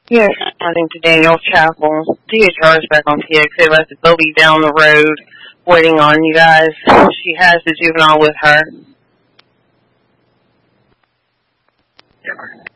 Yes, according to Daniel Chapel, DHR is back on PX. They'll be down the road waiting on you guys. She has the juvenile with her.